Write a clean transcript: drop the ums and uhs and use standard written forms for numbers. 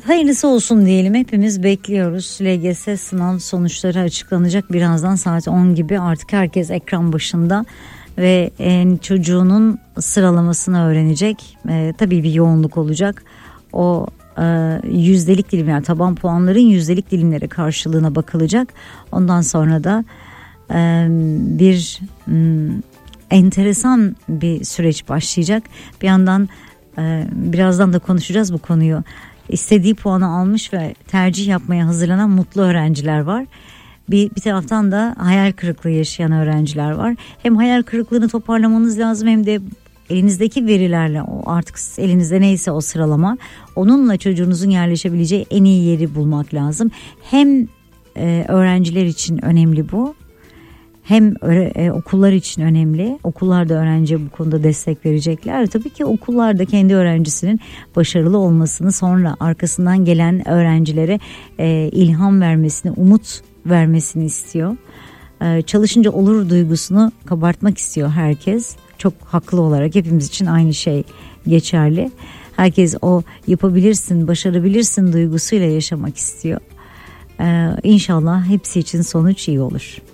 Hayırlısı olsun diyelim, hepimiz bekliyoruz. LGS sınav sonuçları açıklanacak birazdan saat 10 gibi, artık herkes ekran başında ve çocuğunun sıralamasını öğrenecek. Tabii bir yoğunluk olacak. O yüzdelik dilimler, taban puanların yüzdelik dilimlere karşılığına bakılacak. Ondan sonra da bir enteresan bir süreç başlayacak. Bir yandan birazdan da konuşacağız bu konuyu. İstediği puanı almış ve tercih yapmaya hazırlanan mutlu öğrenciler var. Bir taraftan da hayal kırıklığı yaşayan öğrenciler var. Hem hayal kırıklığını toparlamanız lazım, hem de elinizdeki verilerle, o artık elinizde neyse o sıralama, onunla çocuğunuzun yerleşebileceği en iyi yeri bulmak lazım. Hem öğrenciler için önemli bu, hem okullar için önemli. Okullar da öğrenciye bu konuda destek verecekler. Tabii ki okullar da kendi öğrencisinin başarılı olmasını, sonra arkasından gelen öğrencilere ilham vermesini, umut vermesini istiyor. Çalışınca olur duygusunu kabartmak istiyor herkes. Çok haklı olarak hepimiz için aynı şey geçerli. Herkes o yapabilirsin, başarabilirsin duygusuyla yaşamak istiyor. İnşallah hepsi için sonuç iyi olur.